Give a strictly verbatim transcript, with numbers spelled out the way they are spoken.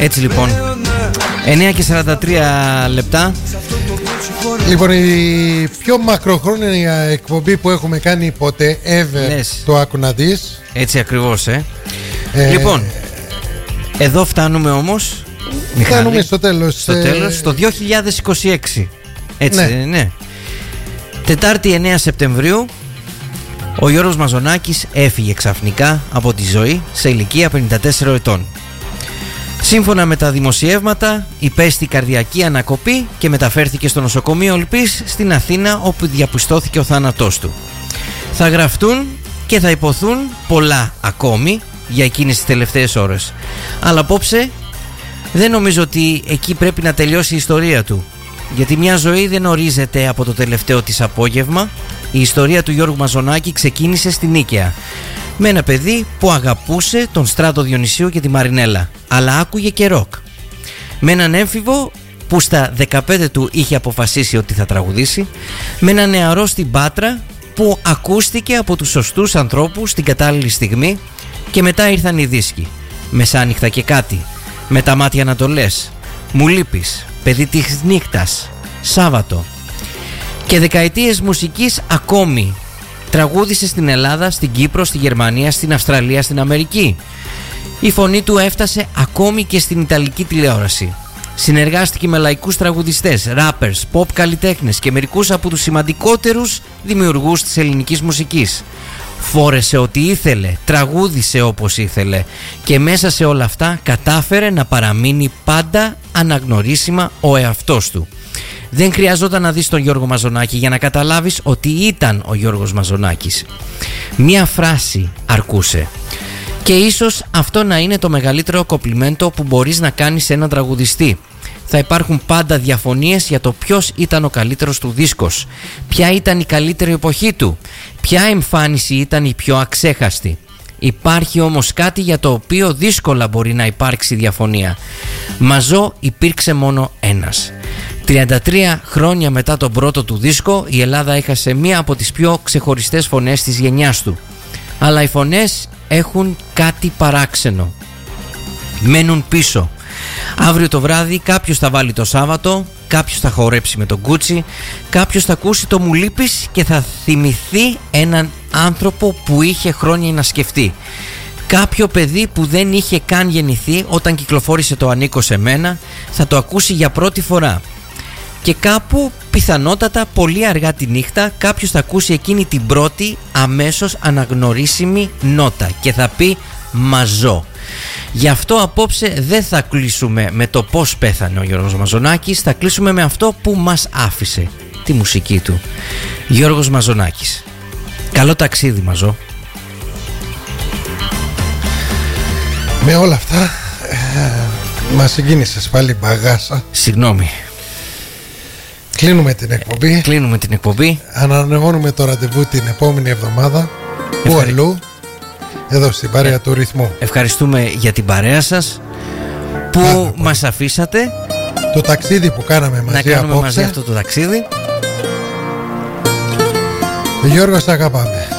Έτσι λοιπόν, εννιά και σαράντα τρία λεπτά. Λοιπόν, η πιο μακροχρόνια εκπομπή που έχουμε κάνει ποτέ ever, Λες. το άκου να δεις. Έτσι ακριβώς, ε. ε Λοιπόν, εδώ φτάνουμε όμως, Μιχάλη, φτάνουμε στο τέλος, στο τέλος, στο δύο χιλιάδες είκοσι έξι. Έτσι, ναι. ναι. Τετάρτη εννέα Σεπτεμβρίου, ο Γιώργος Μαζονάκης έφυγε ξαφνικά από τη ζωή σε ηλικία πενήντα τέσσερων ετών. Σύμφωνα με τα δημοσιεύματα, υπέστη καρδιακή ανακοπή και μεταφέρθηκε στο νοσοκομείο Ολπής στην Αθήνα, όπου διαπιστώθηκε ο θάνατός του. Θα γραφτούν και θα υποθούν πολλά ακόμη για εκείνες τις τελευταίες ώρες. Αλλά απόψε δεν νομίζω ότι εκεί πρέπει να τελειώσει η ιστορία του. Γιατί μια ζωή δεν ορίζεται από το τελευταίο της απόγευμα. Η ιστορία του Γιώργου Μαζονάκη ξεκίνησε στη Νίκαια, με ένα παιδί που αγαπούσε τον Στράτο Διονυσίου και τη Μαρινέλα, αλλά άκουγε και ροκ. Με έναν έμφηβο που στα δεκαπέντε του είχε αποφασίσει ότι θα τραγουδήσει. Με έναν νεαρό στην Πάτρα που ακούστηκε από τους σωστούς ανθρώπους την κατάλληλη στιγμή. Και μετά ήρθαν οι δίσκοι. Μεσάνυχτα και κάτι, Με τα μάτια να το λες, Μου λείπεις, Παιδί της νύχτας, Σάββατο. Και δεκαετίες μουσικής ακόμη. Τραγούδισε στην Ελλάδα, στην Κύπρο, στη Γερμανία, στην Αυστραλία, στην Αμερική. Η φωνή του έφτασε ακόμη και στην Ιταλική τηλεόραση. Συνεργάστηκε με λαϊκούς τραγουδιστές, rappers, pop καλλιτέχνες και μερικούς από τους σημαντικότερους δημιουργούς της ελληνικής μουσικής. Φόρεσε ό,τι ήθελε, τραγούδισε όπως ήθελε και μέσα σε όλα αυτά κατάφερε να παραμείνει πάντα αναγνωρίσιμα ο εαυτός του. Δεν χρειαζόταν να δεις τον Γιώργο Μαζονάκη για να καταλάβεις ότι ήταν ο Γιώργος Μαζονάκης. Μία φράση αρκούσε. Και ίσως αυτό να είναι το μεγαλύτερο κομπλιμέντο που μπορείς να κάνεις σε έναν τραγουδιστή. Θα υπάρχουν πάντα διαφωνίες για το ποιος ήταν ο καλύτερος του δίσκος, ποια ήταν η καλύτερη εποχή του, ποια εμφάνιση ήταν η πιο αξέχαστη. Υπάρχει όμως κάτι για το οποίο δύσκολα μπορεί να υπάρξει διαφωνία. Μαζό υπήρξε μόνο ένας. τριάντα τρία χρόνια μετά τον πρώτο του δίσκο, η Ελλάδα έχασε μία από τις πιο ξεχωριστές φωνές της γενιάς του. Αλλά οι φωνές έχουν κάτι παράξενο. Μένουν πίσω. Αύριο το βράδυ κάποιος θα βάλει το Σάββατο, κάποιος θα χορέψει με τον Κούτσι, κάποιος θα ακούσει το «Μου λείπεις» και θα θυμηθεί έναν άνθρωπο που είχε χρόνια να σκεφτεί. Κάποιο παιδί που δεν είχε καν γεννηθεί όταν κυκλοφόρησε το «Ανήκω σε μένα» θα το ακούσει για πρώτη φορά. Και κάπου, πιθανότατα πολύ αργά τη νύχτα, κάποιος θα ακούσει εκείνη την πρώτη αμέσως αναγνωρίσιμη νότα και θα πει «Μαζό». Γι' αυτό απόψε δεν θα κλείσουμε με το πώς πέθανε ο Γιώργος Μαζονάκης, θα κλείσουμε με αυτό που μας άφησε, τη μουσική του. Γιώργος Μαζονάκης. Καλό ταξίδι, Μαζό. Με όλα αυτά ε, μας συγκίνησες πάλι, μπαγάσα. Συγγνώμη. Κλείνουμε την εκπομπή. Ε, κλείνουμε την εκπομπή. Ανανεώνουμε το ραντεβού την επόμενη εβδομάδα. Πού Ευχαρι... αλλού? Εδώ στην παρέα ε, του Ρυθμού. Ευχαριστούμε για την παρέα σας που Άρα, μας αφήσατε. Το ταξίδι που κάναμε μαζί απόψε. Να κάνουμε απόψε. μαζί αυτό το ταξίδι. Γιώργο, σ' αγαπάμε.